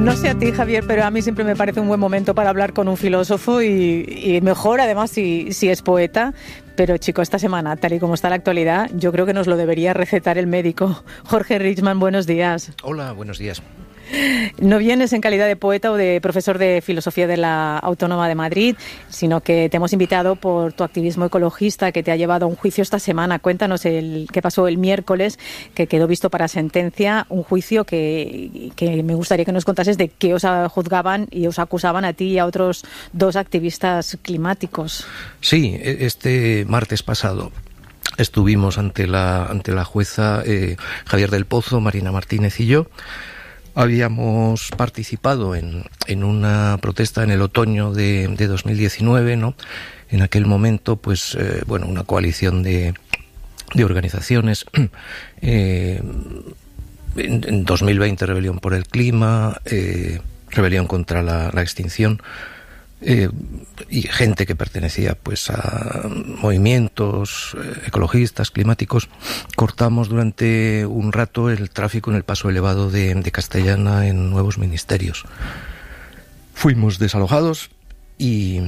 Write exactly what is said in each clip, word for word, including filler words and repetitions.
No sé a ti, Javier, pero a mí siempre me parece un buen momento para hablar con un filósofo y, y mejor además si, si es poeta. Pero chico, esta semana, tal y como está la actualidad, yo creo que nos lo debería recetar el médico. Jorge Richman, buenos días. Hola, buenos días. No vienes en calidad de poeta o de profesor de filosofía de la Autónoma de Madrid, sino que te hemos invitado por tu activismo ecologista que te ha llevado a un juicio esta semana. Cuéntanos el qué pasó el miércoles, que quedó visto para sentencia, un juicio que, que me gustaría que nos contases de qué os juzgaban y os acusaban a ti y a otros dos activistas climáticos. Sí, este martes pasado estuvimos ante la, ante la jueza eh, Javier del Pozo, Marina Martínez y yo. Habíamos participado en, en una protesta en el otoño de, de dos mil diecinueve, ¿no? En aquel momento, pues, eh, bueno, una coalición de, de organizaciones. Eh, en, en dos mil veinte, Rebelión por el Clima, eh, Rebelión contra la, la Extinción. Eh, y gente que pertenecía pues a movimientos eh, ecologistas, climáticos, cortamos durante un rato el tráfico en el paso elevado de, de Castellana en Nuevos Ministerios. Fuimos desalojados y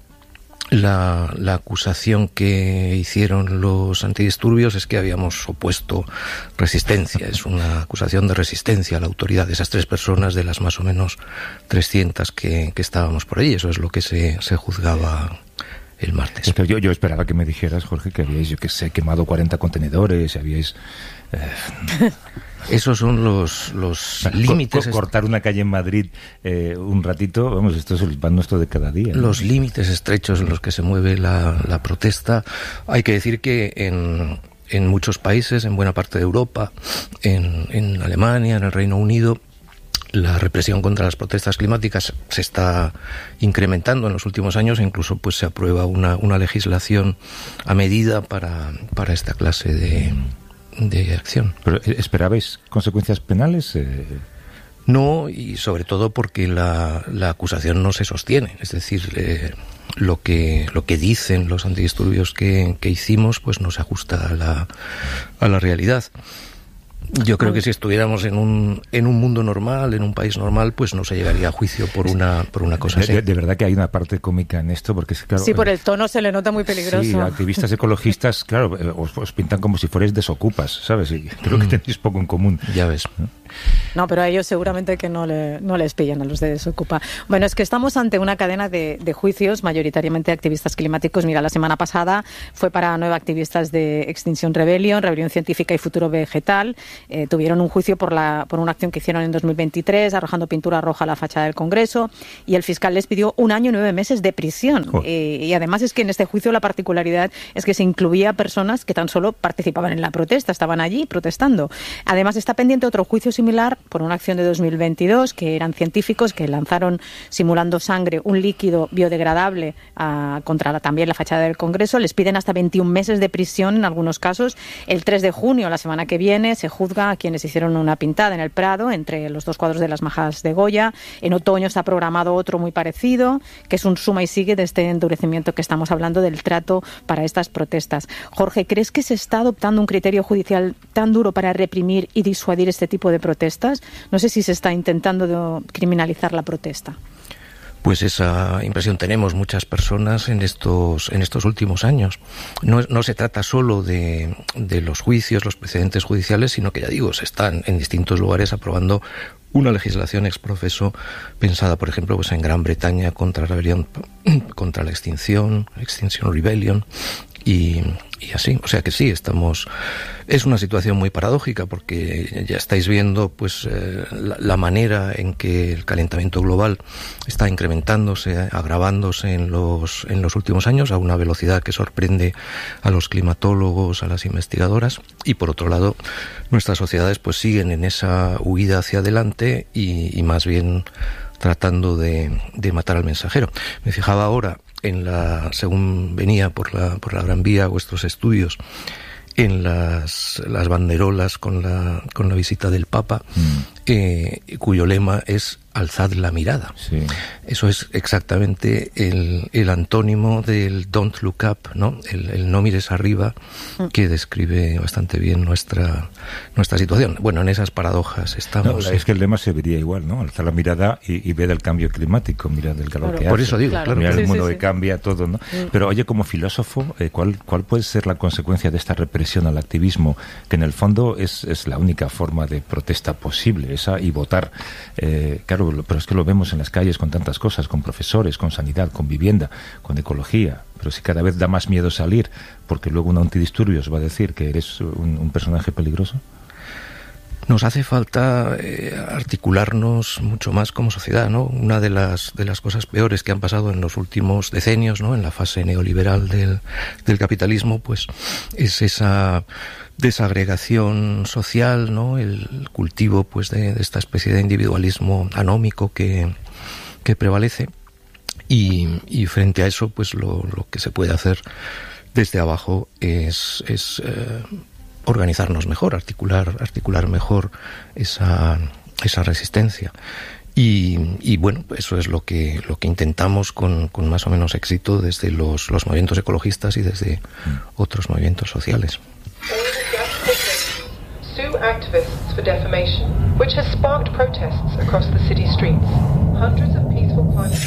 la, la acusación que hicieron los antidisturbios es que habíamos opuesto resistencia. Es una acusación de resistencia a la autoridad de esas tres personas, de las más o menos trescientas que, que estábamos por ahí. Eso es lo que se, se juzgaba el martes. Pero yo, yo esperaba que me dijeras, Jorge, que habíais, yo que sé, quemado cuarenta contenedores, habíais... Eh... Esos son los, los límites... Co- cortar una calle en Madrid eh, un ratito, vamos, esto es el pan nuestro de cada día, ¿no? Los límites estrechos en los que se mueve la, la protesta. Hay que decir que en, en muchos países, en buena parte de Europa, en, en Alemania, en el Reino Unido, la represión contra las protestas climáticas se está incrementando en los últimos años e incluso pues se aprueba una, una legislación a medida para, para esta clase de... de acción. ¿Pero esperabais consecuencias penales? Eh... No, y sobre todo porque la, la acusación no se sostiene. Es decir, eh, lo que lo que dicen los antidisturbios que, que hicimos pues no se ajusta a la, a la realidad. Yo creo que si estuviéramos en un en un mundo normal, en un país normal, pues no se llegaría a juicio por una por una cosa así. De, de verdad que hay una parte cómica en esto, porque claro, sí, por el tono se le nota muy peligroso. Sí, activistas ecologistas, claro, os, os pintan como si fuerais desocupas, ¿sabes? Y creo que tenéis poco en común. Ya ves. ¿No? No, pero a ellos seguramente que no, le, no les pillan a los de Desocupa. Bueno, es que estamos ante una cadena de, de juicios, mayoritariamente activistas climáticos. Mira, la semana pasada fue para nueve activistas de Extinction Rebellion, Rebelión Científica y Futuro Vegetal. Eh, tuvieron un juicio por, la, por una acción que hicieron en dos mil veintitrés, arrojando pintura roja a la fachada del Congreso, y el fiscal les pidió un año y nueve meses de prisión. Oh. Eh, y además es que en este juicio la particularidad es que se incluía personas que tan solo participaban en la protesta, estaban allí protestando. Además está pendiente otro juicio similar por una acción de dos mil veintidós, que eran científicos que lanzaron, simulando sangre, un líquido biodegradable a, contra la, también la fachada del Congreso. Les piden hasta veintiún meses de prisión en algunos casos. El tres de junio, la semana que viene, se juzga a quienes hicieron una pintada en el Prado, entre los dos cuadros de las Majas de Goya. En otoño está programado otro muy parecido, que es un suma y sigue de este endurecimiento que estamos hablando del trato para estas protestas. Jorge, ¿crees que se está adoptando un criterio judicial tan duro para reprimir y disuadir este tipo de protestas? No sé si se está intentando criminalizar la protesta. Pues esa impresión tenemos muchas personas en estos en estos últimos años. No, no se trata solo de, de los juicios, los precedentes judiciales, sino que, ya digo, se están en distintos lugares aprobando una legislación ex profeso pensada, por ejemplo, pues en Gran Bretaña contra la rebelión, contra la extinción, Extinction Rebellion, y, y así. O sea que sí, estamos... Es una situación muy paradójica porque ya estáis viendo pues eh, la, la manera en que el calentamiento global está incrementándose, agravándose en los, en los últimos años a una velocidad que sorprende a los climatólogos, a las investigadoras, y por otro lado nuestras sociedades pues siguen en esa huida hacia adelante y, y más bien tratando de, de matar al mensajero. Me fijaba ahora en la, según venía por la, por la Gran Vía vuestros estudios, en las, las banderolas con la, con la visita del Papa, mm. eh, cuyo lema es alzad la mirada. Sí. Eso es exactamente el, el antónimo del don't look up, ¿no? El, el no mires arriba, que describe bastante bien nuestra nuestra situación. Bueno, en esas paradojas estamos. No, es que el lema se vería igual, ¿no? Alzar la mirada y, y ver el cambio climático, mirar el calor claro. que hace. Por eso digo, claro. claro. Mirar Sí, el mundo sí, que sí. cambia, todo, ¿no? Mm. Pero oye, como filósofo, eh, ¿cuál, ¿cuál puede ser la consecuencia de esta represión al activismo? Que en el fondo es, es la única forma de protesta posible, esa y votar. Eh, claro, pero es que lo vemos en las calles con tantas cosas, con profesores, con sanidad, con vivienda, con ecología. Pero si cada vez da más miedo salir, porque luego un antidisturbios va a decir que eres un, un personaje peligroso. Nos hace falta eh, articularnos mucho más como sociedad, ¿no? Una de las de las cosas peores que han pasado en los últimos decenios, ¿no? En la fase neoliberal del, del capitalismo, pues es esa desagregación social, ¿no? El cultivo, pues, de, de esta especie de individualismo anómico que, que prevalece. Y, y frente a eso, pues lo, lo que se puede hacer desde abajo es, es eh, organizarnos mejor, articular, articular mejor esa, esa resistencia. Y, y bueno, eso es lo que, lo que intentamos con, con más o menos éxito desde los, los movimientos ecologistas y desde otros movimientos sociales. Sue activists for defamation, which has sparked protests across the city streets. Hundreds of peaceful climate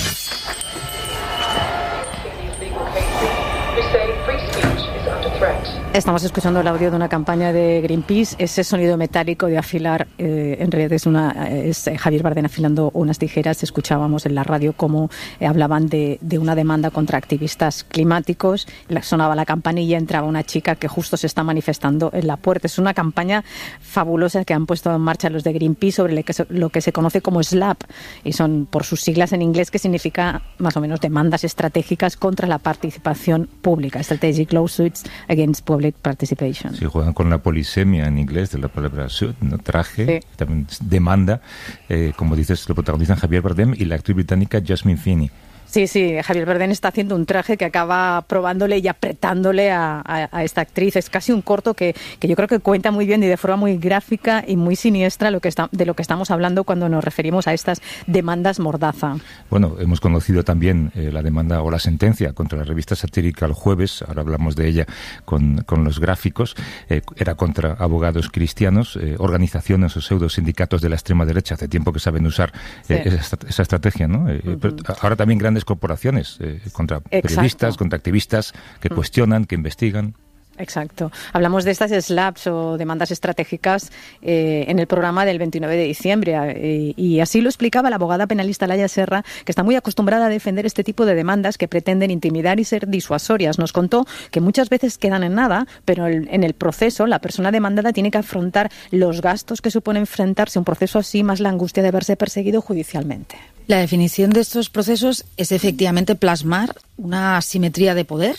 these legal cases who say free speech is under threat. Estamos escuchando el audio de una campaña de Greenpeace. Ese sonido metálico de afilar, eh, en realidad es, una, es Javier Bardén afilando unas tijeras. Escuchábamos en la radio cómo eh, hablaban de, de una demanda contra activistas climáticos. Sonaba la campanilla, entraba una chica que justo se está manifestando en la puerta. Es una campaña fabulosa que han puesto en marcha los de Greenpeace sobre lo que se, lo que se conoce como SLAP, y son por sus siglas en inglés, que significa más o menos demandas estratégicas contra la participación pública, Strategic Lawsuits Against Public Participation. Sí, juegan con la polisemia en inglés de la palabra suit, ¿no? Traje, sí. También demanda, eh, como dices, lo protagonizan Javier Bardem y la actriz británica Jasmine Finney. Sí, sí, Javier Bardem está haciendo un traje que acaba probándole y apretándole a, a, a esta actriz. Es casi un corto que, que yo creo que cuenta muy bien y de forma muy gráfica y muy siniestra lo que está, de lo que estamos hablando cuando nos referimos a estas demandas mordaza. Bueno, hemos conocido también eh, la demanda o la sentencia contra la revista satírica El Jueves, ahora hablamos de ella con, con los gráficos, eh, era contra abogados cristianos, eh, organizaciones o pseudo sindicatos de la extrema derecha, hace tiempo que saben usar eh, sí. esa, esa estrategia, ¿no? Eh, uh-huh. Pero ahora también grandes corporaciones eh, contra Exacto. periodistas, contra activistas que mm. cuestionan, que investigan. Exacto. Hablamos de estas SLAPs o demandas estratégicas eh, en el programa del veintinueve de diciembre eh, y así lo explicaba la abogada penalista Laia Serra, que está muy acostumbrada a defender este tipo de demandas que pretenden intimidar y ser disuasorias. Nos contó que muchas veces quedan en nada, pero el, en el proceso la persona demandada tiene que afrontar los gastos que supone enfrentarse a un proceso así, más la angustia de verse perseguido judicialmente. La definición de estos procesos es efectivamente plasmar una asimetría de poder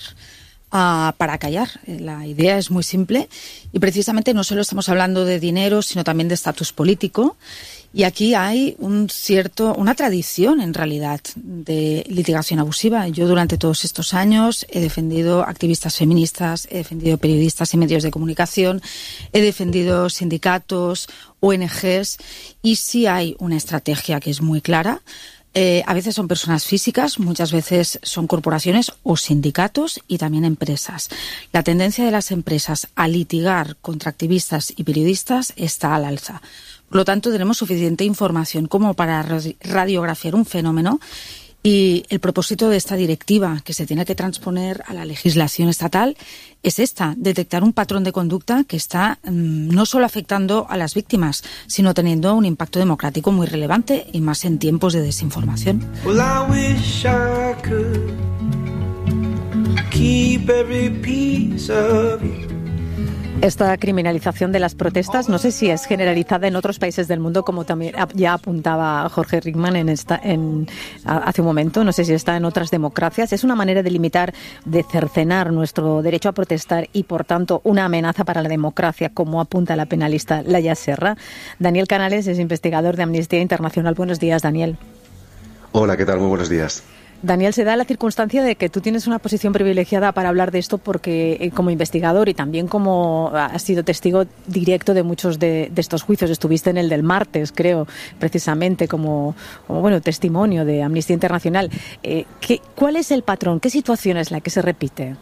Uh, para callar. La idea es muy simple y precisamente no solo estamos hablando de dinero, sino también de estatus político. Y aquí hay un cierto, una tradición en realidad de litigación abusiva. Yo durante todos estos años he defendido activistas feministas, he defendido periodistas y medios de comunicación, he defendido sindicatos, O N Ges y sí hay una estrategia que es muy clara. Eh, a veces son personas físicas, muchas veces son corporaciones o sindicatos y también empresas. La tendencia de las empresas a litigar contra activistas y periodistas está al alza. Por lo tanto, tenemos suficiente información como para radiografiar un fenómeno y el propósito de esta directiva que se tiene que transponer a la legislación estatal es esta, detectar un patrón de conducta que está mmm, no solo afectando a las víctimas, sino teniendo un impacto democrático muy relevante y más en tiempos de desinformación. Well, I wish I could keep every piece of you. Esta criminalización de las protestas, no sé si es generalizada en otros países del mundo, como también ya apuntaba Jorge Rickman en esta, en, hace un momento, no sé si está en otras democracias. Es una manera de limitar, de cercenar nuestro derecho a protestar y, por tanto, una amenaza para la democracia, como apunta la penalista Laia Serra. Daniel Canales es investigador de Amnistía Internacional. Buenos días, Daniel. Hola, ¿qué tal? Muy buenos días. Daniel, se da la circunstancia de que tú tienes una posición privilegiada para hablar de esto porque eh, como investigador y también como has sido testigo directo de muchos de, de estos juicios. Estuviste en el del martes, creo, precisamente como, como bueno, testimonio de Amnistía Internacional. Eh, ¿qué, ¿Cuál es el patrón? ¿Qué situación es la que se repite?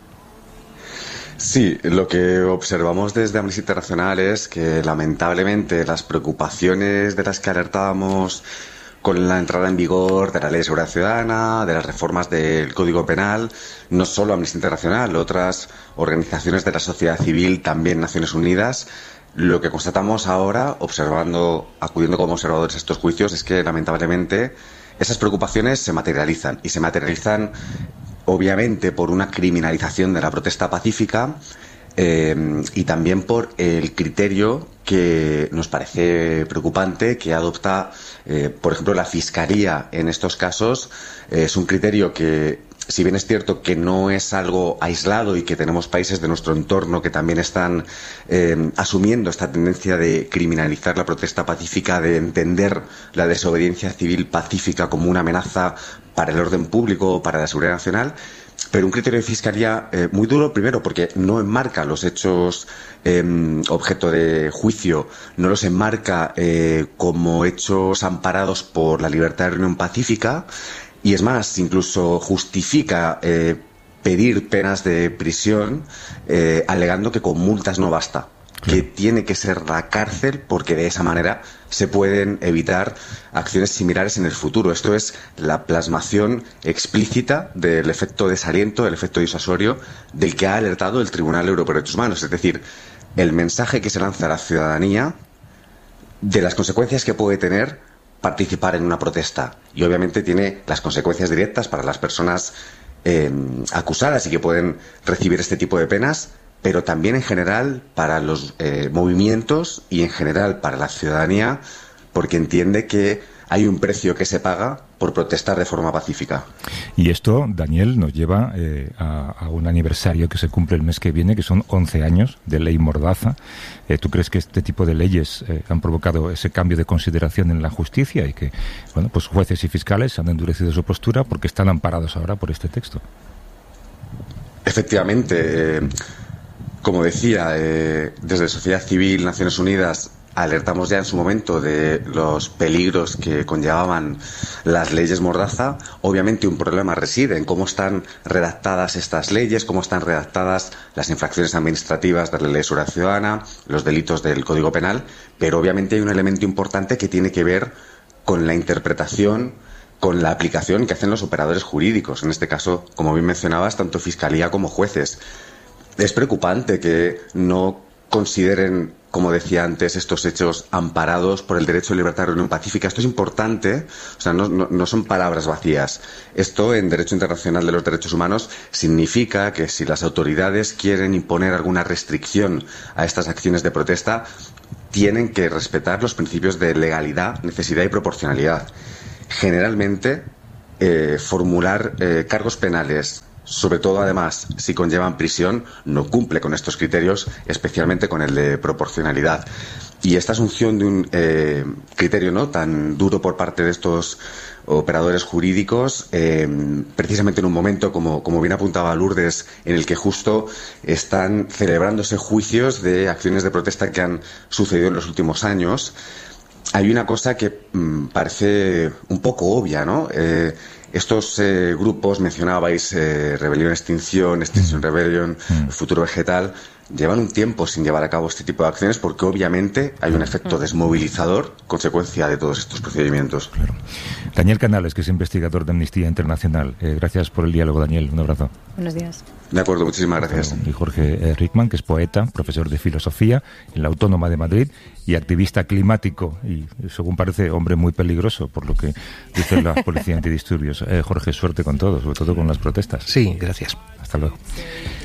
Sí, lo que observamos desde Amnistía Internacional es que lamentablemente las preocupaciones de las que alertábamos con la entrada en vigor de la Ley de Seguridad Ciudadana, de las reformas del Código Penal, no solo Amnistía Internacional, otras organizaciones de la sociedad civil, también Naciones Unidas, lo que constatamos ahora, observando, acudiendo como observadores a estos juicios, es que lamentablemente esas preocupaciones se materializan, y se materializan obviamente por una criminalización de la protesta pacífica, Eh, y también por el criterio que nos parece preocupante que adopta, eh, por ejemplo, la Fiscalía en estos casos. Eh, es un criterio que, si bien es cierto que no es algo aislado y que tenemos países de nuestro entorno que también están eh, asumiendo esta tendencia de criminalizar la protesta pacífica, de entender la desobediencia civil pacífica como una amenaza para el orden público o para la seguridad nacional, pero un criterio de fiscalía eh, muy duro, primero porque no enmarca los hechos eh, objeto de juicio, no los enmarca eh, como hechos amparados por la libertad de reunión pacífica, y es más, incluso justifica eh, pedir penas de prisión eh, alegando que con multas no basta, que tiene que ser la cárcel porque de esa manera se pueden evitar acciones similares en el futuro. Esto es la plasmación explícita del efecto desaliento, del efecto disuasorio del que ha alertado el Tribunal Europeo de Derechos Humanos. Es decir, el mensaje que se lanza a la ciudadanía de las consecuencias que puede tener participar en una protesta. Y obviamente tiene las consecuencias directas para las personas eh, acusadas y que pueden recibir este tipo de penas, pero también en general para los eh, movimientos y en general para la ciudadanía, porque entiende que hay un precio que se paga por protestar de forma pacífica. Y esto, Daniel, nos lleva eh, a, a un aniversario que se cumple el mes que viene, que son once años de Ley Mordaza. Eh, ¿Tú crees que este tipo de leyes eh, han provocado ese cambio de consideración en la justicia y que, bueno, pues jueces y fiscales han endurecido su postura porque están amparados ahora por este texto? Efectivamente, eh, como decía, eh, desde Sociedad Civil, Naciones Unidas, alertamos ya en su momento de los peligros que conllevaban las leyes Mordaza. Obviamente un problema reside en cómo están redactadas estas leyes, cómo están redactadas las infracciones administrativas de la Ley de Seguridad Ciudadana, los delitos del Código Penal, pero obviamente hay un elemento importante que tiene que ver con la interpretación, con la aplicación que hacen los operadores jurídicos. En este caso, como bien mencionabas, tanto Fiscalía como jueces. Es preocupante que no consideren, como decía antes, estos hechos amparados por el derecho de libertad de reunión pacífica. Esto es importante, o sea, no, no, no son palabras vacías. Esto, en Derecho Internacional de los Derechos Humanos, significa que si las autoridades quieren imponer alguna restricción a estas acciones de protesta, tienen que respetar los principios de legalidad, necesidad y proporcionalidad. Generalmente, eh, formular eh, cargos penales, sobre todo además si conllevan prisión, no cumple con estos criterios, especialmente con el de proporcionalidad. Y esta asunción de un eh, criterio no tan duro por parte de estos operadores jurídicos, eh, precisamente en un momento, como, como bien apuntaba Lourdes, en el que justo están celebrándose juicios de acciones de protesta que han sucedido en los últimos años, hay una cosa que mmm, parece un poco obvia, ¿no? Eh, Estos eh, grupos, mencionabais eh, Rebelión Extinción, Extinction mm. Rebellion, mm. Futuro Vegetal, llevan un tiempo sin llevar a cabo este tipo de acciones porque obviamente hay un efecto desmovilizador consecuencia de todos estos procedimientos. Claro. Daniel Canales, que es investigador de Amnistía Internacional. Eh, gracias por el diálogo, Daniel. Un abrazo. Buenos días. De acuerdo, muchísimas gracias. Y Jorge eh, Rickman, que es poeta, profesor de filosofía en la Autónoma de Madrid y activista climático y, según parece, hombre muy peligroso, por lo que dice la policía antidisturbios. Eh, Jorge, suerte con todo, sobre todo con las protestas. Sí, gracias. Hasta luego.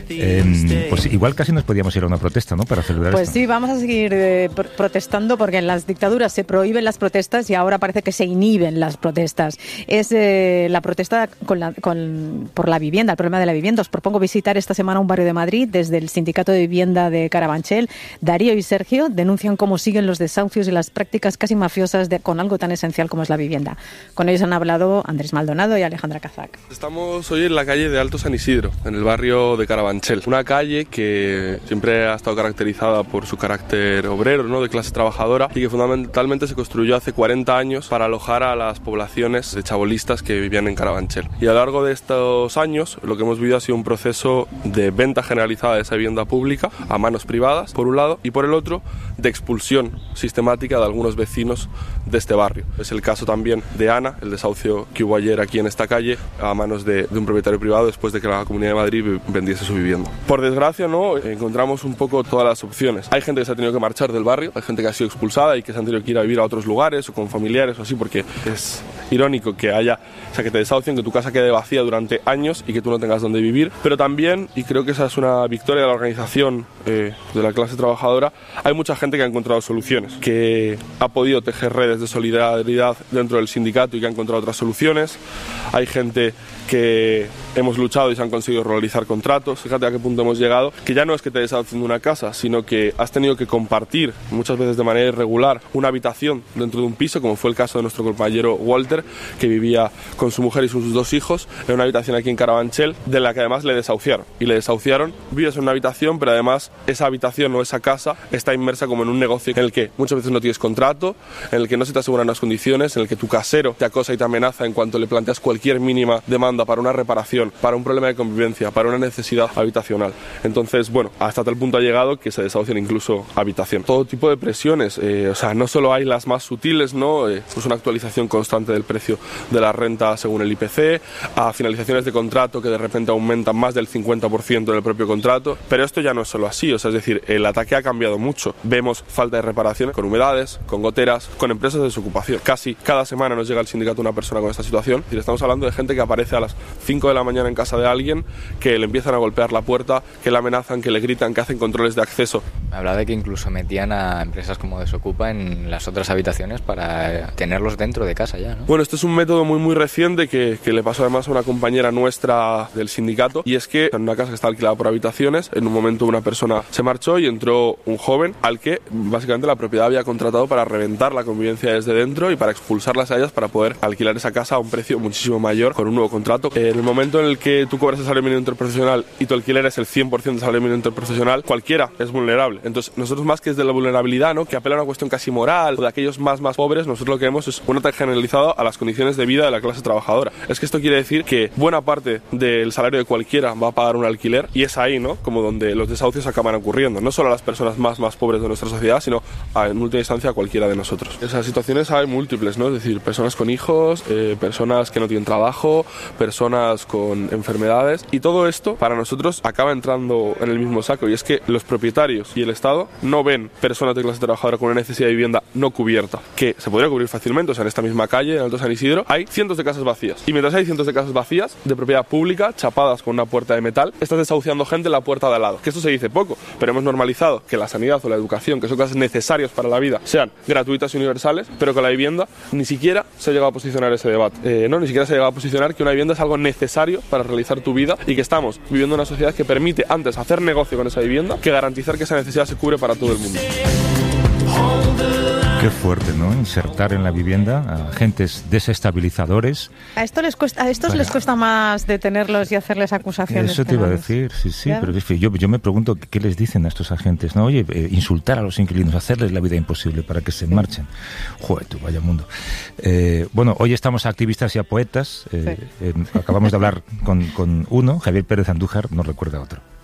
Eh, pues igual casi nos podíamos ir a una protesta, ¿no?, para celebrar Pues esto. sí, vamos a seguir eh, pr- protestando porque en las dictaduras se prohíben las protestas y ahora parece que se inhiben las protestas. Es eh, la protesta con la, con, por la vivienda, el problema de la vivienda. Os propongo visitar esta semana un barrio de Madrid desde el Sindicato de Vivienda de Carabanchel. Darío y Sergio denuncian cómo siguen los desahucios y las prácticas casi mafiosas de, con algo tan esencial como es la vivienda. Con ellos han hablado Andrés Maldonado y Alejandra Cazac. Estamos hoy en la calle de Alto San Isidro, en el barrio de Carabanchel. Una calle que siempre ha estado caracterizada por su carácter obrero, ¿no?, de clase trabajadora, y que fundamentalmente se construyó hace cuarenta años para alojar a las poblaciones de chabolistas que vivían en Carabanchel. Y a lo largo de estos años lo que hemos vivido ha sido un proceso de venta generalizada de esa vivienda pública a manos privadas, por un lado, y por el otro, de expulsión sistemática de algunos vecinos de este barrio. Es el caso también de Ana, el desahucio que hubo ayer aquí en esta calle a manos de, de un propietario privado después de que la Comunidad de Madrid vendiese su vivienda. Por desgracia, no encontramos un poco todas las opciones. Hay gente que se ha tenido que marchar del barrio, hay gente que ha sido expulsada y que se han tenido que ir a vivir a otros lugares o con familiares o así, porque es irónico que haya, o sea, que te desahucien, que tu casa quede vacía durante años y que tú no tengas donde vivir. Pero también, y creo que esa es una victoria de la organización eh, de la clase trabajadora, hay mucha gente que ha encontrado soluciones, que ha podido tejer redes de solidaridad dentro del sindicato y que ha encontrado otras soluciones. Hay gente que hemos luchado y se han conseguido realizar contratos. Fíjate a qué punto hemos llegado, que ya no es que te desahucien de una casa, sino que has tenido que compartir, muchas veces de manera irregular, una habitación dentro de un piso, como fue el caso de nuestro compañero Walter, que vivía con su mujer y sus dos hijos en una habitación aquí en Carabanchel, de la que además le desahuciaron. Y le desahuciaron, vives en una habitación, pero además esa habitación o esa casa está inmersa como en un negocio en el que muchas veces no tienes contrato, en el que no se te aseguran las condiciones, en el que tu casero te acosa y te amenaza en cuanto le planteas cualquier mínima demanda para una reparación, para un problema de convivencia, para una necesidad habitacional. Entonces, bueno, hasta tal punto ha llegado que se desahucian incluso habitación. Todo tipo de presiones, eh, o sea, no solo hay las más sutiles, ¿no? Eh, pues una actualización constante del precio de la renta según el I P C, a finalizaciones de contrato que de repente aumentan más del cincuenta por ciento del propio contrato, pero esto ya no es solo así, o sea, es decir, el ataque ha cambiado mucho. Vemos falta de reparaciones con humedades, con goteras, con empresas de desocupación. Casi cada semana nos llega al sindicato una persona con esta situación. Es decir, estamos hablando de gente que aparece a las cinco de la mañana en casa de alguien, que le empiezan a golpear la puerta, que le amenazan, que le gritan, que hacen controles de acceso. Habla de que incluso metían a empresas como Desocupa en las otras habitaciones para tenerlos dentro de casa ya, ¿no? Bueno, este es un método muy muy reciente que, que le pasó además a una compañera nuestra del sindicato, y es que en una casa que está alquilada por habitaciones, en un momento una persona se marchó y entró un joven al que básicamente la propiedad había contratado para reventar la convivencia desde dentro y para expulsarlas a ellas para poder alquilar esa casa a un precio muchísimo mayor con un nuevo contrato. En el momento en el que tú cobras el salario mínimo interprofesional y tu alquiler es el cien por ciento del salario mínimo interprofesional, cualquiera es vulnerable. Entonces nosotros, más que desde la vulnerabilidad, ¿no?, que apela a una cuestión casi moral o de aquellos más más pobres, nosotros lo que vemos es un ataque generalizado a las condiciones de vida de la clase trabajadora. Es que esto quiere decir que buena parte del salario de cualquiera va a pagar un alquiler, y es ahí, ¿no?, como donde los desahucios acaban ocurriendo, no solo a las personas más más pobres de nuestra sociedad, sino a, en última instancia a cualquiera de nosotros. Esas situaciones hay múltiples, ¿no? Es decir, personas con hijos, eh, personas que no tienen trabajo, personas con enfermedades, y todo esto para nosotros acaba entrando en el mismo saco, y es que los propietarios y el Estado no ven personas de clase trabajadora con una necesidad de vivienda no cubierta, que se podría cubrir fácilmente. O sea, en esta misma calle, en Alto San Isidro, hay cientos de casas vacías, y mientras hay cientos de casas vacías de propiedad pública, chapadas con una puerta de metal, estás desahuciando gente en la puerta de al lado, que esto se dice poco, pero hemos normalizado que la sanidad o la educación, que son cosas necesarias para la vida, sean gratuitas y universales, pero con la vivienda ni siquiera se ha llegado a posicionar ese debate, eh, no, ni siquiera se ha llegado a posicionar que una vivienda es algo necesario para realizar tu vida, y que estamos viviendo en una sociedad que permite antes hacer negocio con esa vivienda que garantizar que esa necesidad se cubre para todo el mundo. Qué fuerte, ¿no? Insertar en la vivienda a agentes desestabilizadores. A esto les cuesta, a estos para... les cuesta más detenerlos y hacerles acusaciones. Eso te iba a decir, sí, sí, ¿ya? Pero es que yo, yo me pregunto qué les dicen a estos agentes, ¿no? Oye, eh, insultar a los inquilinos, hacerles la vida imposible para que se marchen. Joder, tú, vaya mundo. Eh, bueno, hoy estamos a activistas y a poetas. Eh, sí. eh, acabamos de hablar con, con uno, Javier Pérez Andújar, no recuerda otro.